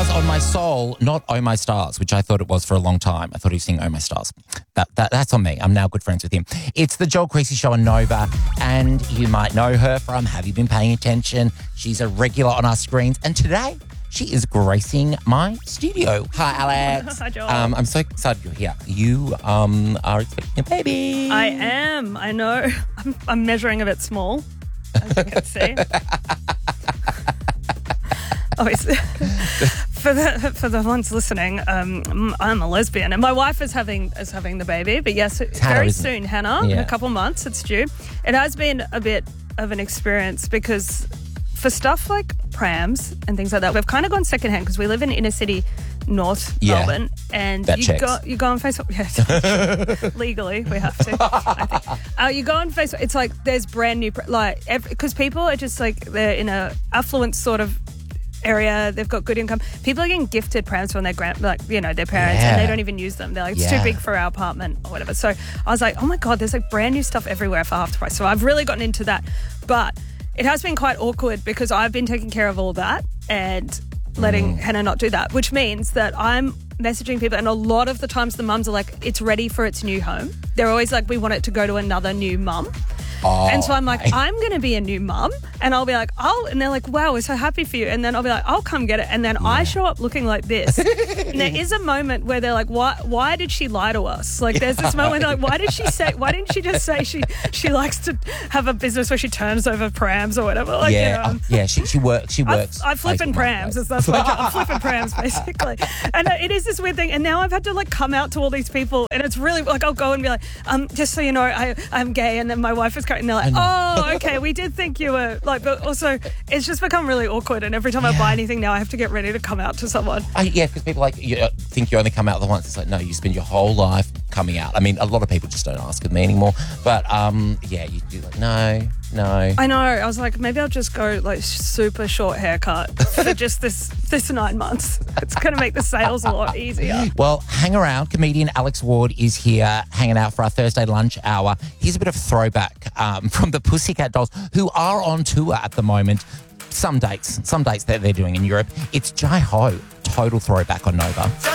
Stars on My Soul, not Oh My Stars, which I thought it was for a long time. I thought he was singing Oh My Stars. That's on me. I'm now good friends with him. It's the Joel Creasy Show on Nova, and you might know her from Have You Been Paying Attention? She's a regular on our screens, and today she is gracing my studio. Hi, Alex. Hi, Joel. I'm so excited you're here. You are expecting a baby. I am. I know. I'm measuring a bit small, as you can see. Obviously, for the ones listening, I'm a lesbian, and my wife is having the baby. But yes, Hannah, very isn't soon, it? Hannah. Yeah. In a couple of months, it's due. It has been a bit of an experience because for stuff like prams and things like that, we've kind of gone secondhand because we live in inner city North Melbourne, and that you checks. go on Facebook. Yes, legally we have to. I think you go on Facebook. It's like there's brand new because people are just like they're in a affluent sort of area. They've got good income. People are getting gifted prams from their their parents, and they don't even use them. They're like, it's too big for our apartment or whatever. So I was like, oh my God, there's like brand new stuff everywhere for half the price. So I've really gotten into that, but it has been quite awkward because I've been taking care of all that and letting Hannah not do that, which means that I'm messaging people, and a lot of the times the mums are like, it's ready for its new home. They're always like, we want it to go to another new mum. Oh, and so I'm like, I'm going to be a new mum. And I'll be like, and they're like, wow, we're so happy for you. And then I'll be like, I'll come get it. And then I show up looking like this. And there is a moment where they're like, why did she lie to us? Like, there's this moment where they're like, why didn't she just say she likes to have a business where she turns over prams or whatever? Like, she works. I flip in prams. That's my job. I'm flipping prams, basically. And it is this weird thing. And now I've had to like come out to all these people. And it's really like, I'll go and be like, just so you know, I'm gay. And then my wife is and they're like, oh, okay, we did think you were like, but also it's just become really awkward. And every time I buy anything now, I have to get ready to come out to someone. Because people think you only come out the once. It's like, no, you spend your whole life coming out. I mean, a lot of people just don't ask with me anymore. But you do like, no. I know. I was like, maybe I'll just go like super short haircut for just this 9 months. It's going to make the sales a lot easier. Well, hang around. Comedian Alex Ward is here hanging out for our Thursday lunch hour. Here's a bit of throwback from the Pussycat Dolls, who are on tour at the moment. Some dates that they're doing in Europe. It's Jai Ho, total throwback on Nova.